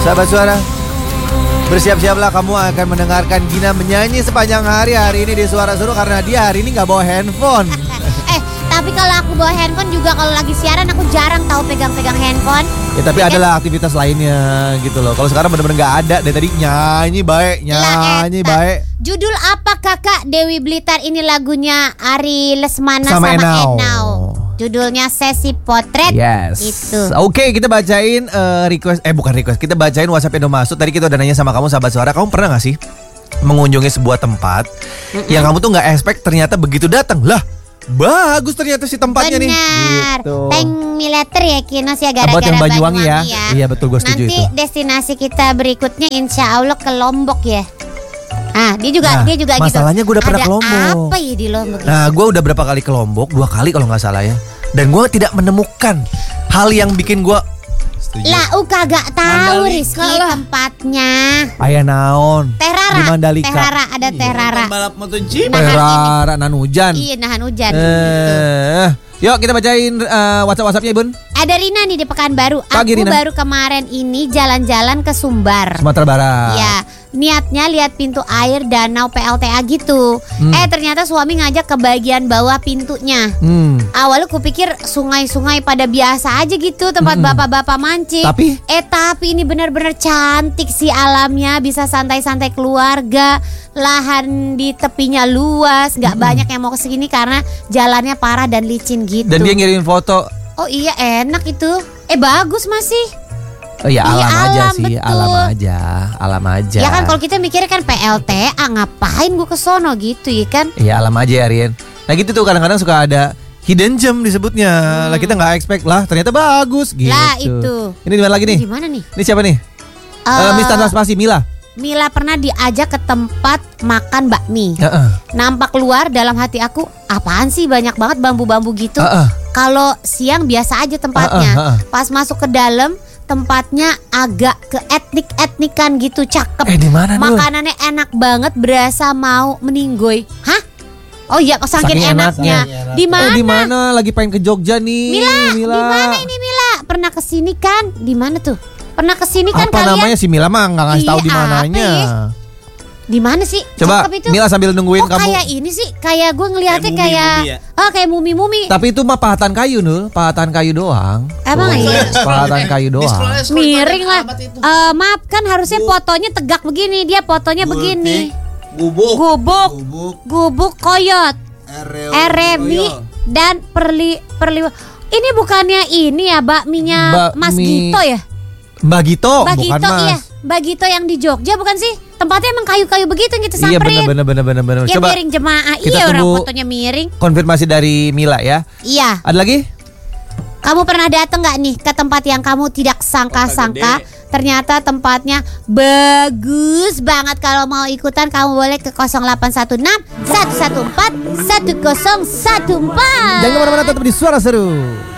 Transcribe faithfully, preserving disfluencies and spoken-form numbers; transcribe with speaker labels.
Speaker 1: Sahabat Suara, bersiap-siaplah kamu akan mendengarkan Gina menyanyi sepanjang hari hari ini di Suara Seru karena dia hari ini gak bawa handphone.
Speaker 2: Eh, tapi kalau aku bawa handphone juga kalau lagi siaran aku jarang tahu pegang-pegang handphone.
Speaker 1: Ya tapi adalah aktivitas lainnya gitu loh. Kalau sekarang benar-benar gak ada. Dari tadi nyanyi baik, nyanyi baik.
Speaker 2: Judul apa kakak Dewi Blitar ini lagunya Ari Lesmana
Speaker 1: sama,
Speaker 2: sama
Speaker 1: Enau.
Speaker 2: Enau. Judulnya Sesi Potret.
Speaker 1: Yes.
Speaker 2: Itu.
Speaker 1: Oke, kita bacain uh, request. Eh bukan request. Kita bacain WhatsApp yang udah masuk. Tadi kita udah nanya sama kamu sahabat Suara. Kamu pernah gak sih mengunjungi sebuah tempat Mm-mm. yang kamu tuh gak expect ternyata begitu datang. Lah, bagus ternyata si tempatnya.
Speaker 2: Benar.
Speaker 1: Nih gitu.
Speaker 2: Peng Mileter ya Kinos ya gara-gara
Speaker 1: Buat yang Banyuwangi,
Speaker 2: Banyuwangi
Speaker 1: ya.
Speaker 2: ya.
Speaker 1: Iya betul, gue setuju
Speaker 2: Nanti
Speaker 1: itu.
Speaker 2: destinasi kita berikutnya insya Allah ke Lombok ya. Ah, dia juga
Speaker 1: Nah,
Speaker 2: dia juga
Speaker 1: masalahnya
Speaker 2: gitu.
Speaker 1: gue udah pernah
Speaker 2: Ada
Speaker 1: ke Lombok.
Speaker 2: apa ya di Lombok?
Speaker 1: Nah, gue udah berapa kali ke Lombok? Dua kali kalau nggak salah ya. Dan gue tidak menemukan hal yang bikin gue
Speaker 2: Lah, u kagak tahu
Speaker 3: Mandalika
Speaker 2: Rizky
Speaker 3: lah.
Speaker 2: tempatnya.
Speaker 1: ayah naon.
Speaker 2: Terara.
Speaker 1: Di Mandalika.
Speaker 2: Terara ada Terara.
Speaker 3: Balap MotoGP.
Speaker 2: Nah,
Speaker 1: Terara nan hujan.
Speaker 2: Iya, nahan hujan.
Speaker 1: Eh, yuk kita bacain uh, WhatsApp-WhatsAppnya Bun.
Speaker 2: Ada Rina nih di Pekanbaru.
Speaker 1: Pagi,
Speaker 2: Aku
Speaker 1: Rina.
Speaker 2: baru kemarin ini jalan-jalan ke Sumbar.
Speaker 1: Sumatera Barat.
Speaker 2: Ya, niatnya lihat pintu air danau P L T A gitu.
Speaker 1: Hmm.
Speaker 2: Eh ternyata suami ngajak ke bagian bawah pintunya.
Speaker 1: Hmm.
Speaker 2: Awalnya kupikir sungai-sungai pada biasa aja gitu tempat
Speaker 1: Mm-mm.
Speaker 2: bapak-bapak mancing.
Speaker 1: Tapi?
Speaker 2: Eh tapi ini benar-benar cantik sih alamnya, bisa santai-santai keluarga. Lahan di tepinya luas, nggak
Speaker 1: Mm-mm.
Speaker 2: banyak yang mau kesini karena jalannya parah dan licin gitu.
Speaker 1: Dan dia ngirim foto.
Speaker 2: Oh iya enak itu. Eh bagus masih.
Speaker 1: Oh ya
Speaker 2: Iya,
Speaker 1: alam aja
Speaker 2: alam,
Speaker 1: sih,
Speaker 2: betul.
Speaker 1: alam aja, alam aja.
Speaker 2: Ya kan kalau kita mikirnya kan P L T A ngapain gue ke sono gitu ya kan.
Speaker 1: Iya alam aja ya Rian. Nah gitu tuh kadang-kadang suka ada hidden gem disebutnya.
Speaker 2: Hmm.
Speaker 1: Lah kita nggak expect lah ternyata bagus gitu.
Speaker 2: Lah, itu.
Speaker 1: Ini di mana lagi nih?
Speaker 2: Di mana nih?
Speaker 1: Ini siapa nih?
Speaker 2: Eh,
Speaker 1: Uh, Miss Tanpa Spasi Mila.
Speaker 2: Mila pernah diajak ke tempat makan bakmi.
Speaker 1: Heeh.
Speaker 2: Nampak keluar dalam hati aku, apaan sih banyak banget bambu-bambu gitu.
Speaker 1: Heeh.
Speaker 2: Kalau siang biasa aja tempatnya.
Speaker 1: Uh-uh, uh-uh.
Speaker 2: Pas masuk ke dalam tempatnya agak ke etnik-etnikan gitu, cakep.
Speaker 1: Eh di mana Nul?
Speaker 2: Makanannya enak banget, berasa mau meninggoy. Hah? Oh iya, saking
Speaker 1: Saking
Speaker 2: enaknya.
Speaker 3: enaknya.
Speaker 2: Di
Speaker 1: Eh
Speaker 2: mana?
Speaker 1: di mana? Lagi pengen ke Jogja nih.
Speaker 2: Mila,
Speaker 1: Mila.
Speaker 2: di mana ini Mila? Pernah kesini kan? Di mana tuh? Pernah kesini kan
Speaker 1: Apa
Speaker 2: kalian?
Speaker 1: namanya si Mila mah nggak ngasih
Speaker 2: Iya,
Speaker 1: tahu di mananya.
Speaker 2: apa ya? Di mana sih?
Speaker 1: Coba
Speaker 2: Cakep itu.
Speaker 1: Mila sambil nungguin
Speaker 2: Oh
Speaker 1: kamu.
Speaker 2: kayak ini sih, kayak gue ngeliatnya
Speaker 3: Kayak
Speaker 2: kayak,
Speaker 3: mumi-mumi ya?
Speaker 2: oh kayak mumi-mumi.
Speaker 1: Tapi itu mah pahatan kayu Nul, pahatan kayu doang.
Speaker 2: Emang
Speaker 1: Tuh,
Speaker 2: iya?
Speaker 1: Pahatan kayu doang.
Speaker 2: Miring lah. Eh, maaf kan harusnya fotonya tegak begini, dia fotonya begini.
Speaker 3: Gubuk.
Speaker 2: Gubuk,
Speaker 3: Gubuk.
Speaker 2: gubuk koyot,
Speaker 3: Ereo.
Speaker 2: eremi dan perli perli. Ini bukannya ini ya bakminya Mas
Speaker 1: Bakmi-
Speaker 2: Gito ya?
Speaker 1: Mbak Gito,
Speaker 2: Mbak
Speaker 1: bukan
Speaker 2: Gito
Speaker 1: Mas.
Speaker 2: iya, Mbak Gito yang di Jogja bukan sih? Tempatnya emang kayu-kayu begitu yang kita
Speaker 1: Iya
Speaker 2: samperin.
Speaker 1: benar benar benar benar benar.
Speaker 2: Ya
Speaker 1: Coba
Speaker 2: miring jemaah,
Speaker 1: kita
Speaker 2: iya orang
Speaker 1: tunggu
Speaker 2: fotonya miring.
Speaker 1: konfirmasi dari Mila ya.
Speaker 2: Iya.
Speaker 1: Ada lagi?
Speaker 2: Kamu pernah datang nggak nih ke tempat yang kamu tidak sangka-sangka?
Speaker 3: Kota
Speaker 2: Ternyata tempatnya bagus banget. Kalau mau ikutan kamu boleh ke nol delapan satu enam satu satu empat satu nol satu empat.
Speaker 1: Jangan kemana-mana, tetap di Suara Seru.